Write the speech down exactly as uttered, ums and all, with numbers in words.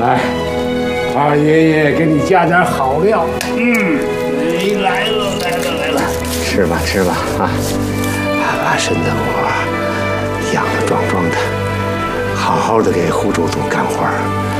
来，二爷爷给你加点好料。嗯，哎，来了来了来了，吃吧吃吧啊！把身子骨养的壮壮的，好好的给胡主督干活。